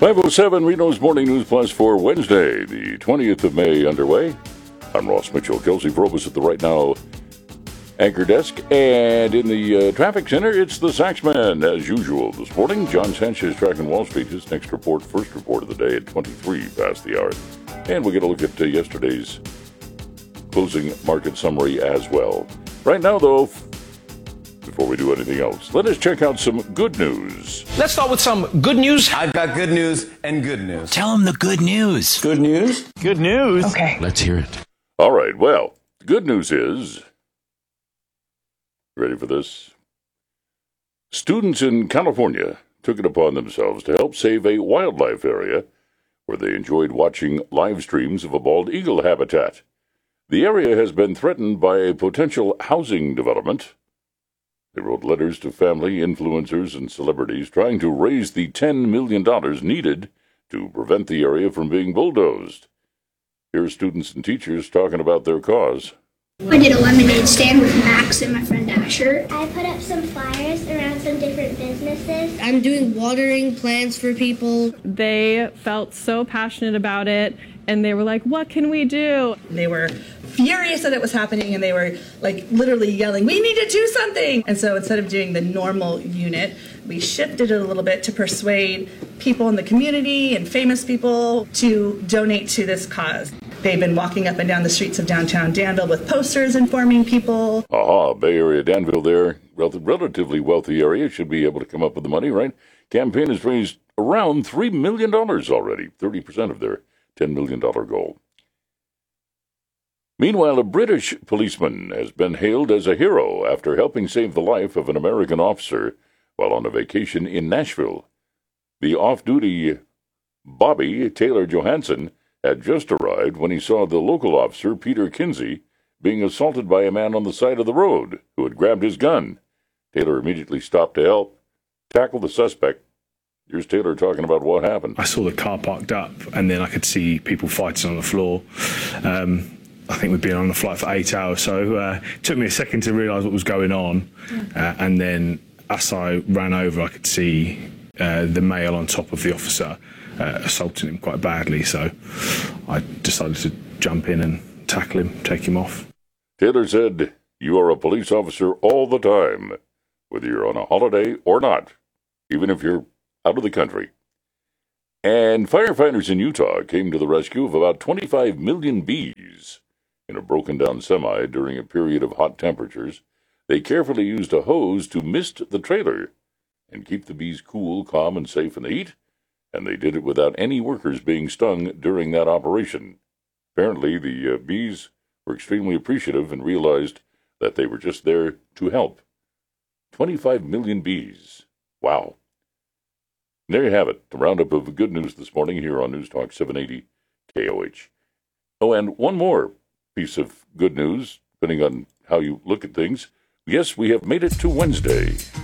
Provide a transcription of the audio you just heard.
5:07 Reno's Morning News Plus for Wednesday, the 20th of May underway. I'm Ross Mitchell. Kelsey Frobus at the Right Now anchor desk. And in the traffic center, it's the Saxman, as usual. This morning, John Sanchez tracking Wall Street. His next report, first report of the day at 23 past the hour. And we'll get a look at yesterday's closing market summary as well. Right now, though, before we do anything else, let us check out some good news. Let's start with some good news. I've got good news and good news. Tell them the good news. Good news? Good news. Okay. Let's hear it. All right, well, the good news is, ready for this? Students in California took it upon themselves to help save a wildlife area where they enjoyed watching live streams of a bald eagle habitat. The area has been threatened by a potential housing development. They wrote letters to family, influencers, and celebrities trying to raise the $10 million needed to prevent the area from being bulldozed. Here are students and teachers talking about their cause. I did a lemonade stand with Max and my friend Asher. I put up some flyers around some different businesses. I'm doing watering plants for people. They felt so passionate about it, and they were like, what can we do? They were furious that it was happening, and they were like literally yelling, we need to do something. And so instead of doing the normal unit, we shifted it a little bit to persuade people in the community and famous people to donate to this cause. They've been walking up and down the streets of downtown Danville with posters informing people. Bay Area Danville there, relatively wealthy area, should be able to come up with the money, right? Campaign has raised around $3 million already, 30% of their $10 million goal. Meanwhile, a British policeman has been hailed as a hero after helping save the life of an American officer while on a vacation in Nashville. The off-duty Bobby Taylor Johansson had just arrived when he saw the local officer, Peter Kinsey, being assaulted by a man on the side of the road who had grabbed his gun. Taylor immediately stopped to help, tackle the suspect. Here's Taylor talking about what happened. I saw the car parked up, and then I could see people fighting on the floor. I think we'd been on the flight for 8 hours, so it took me a second to realise what was going on. And then as I ran over, I could see the male on top of the officer assaulting him quite badly. So I decided to jump in and tackle him, take him off. Taylor said, "You are a police officer all the time, whether you're on a holiday or not, even if you're out of the country." And firefighters in Utah came to the rescue of about 25 million bees in a broken-down semi during a period of hot temperatures. They carefully used a hose to mist the trailer and keep the bees cool, calm, and safe in the heat, and they did it without any workers being stung during that operation. Apparently, the bees were extremely appreciative and realized that they were just there to help. 25 million bees. Wow. And there you have it, the roundup of good news this morning here on News Talk 780 KOH. Oh, and one more piece of good news, depending on how you look at things. Yes, we have made it to Wednesday.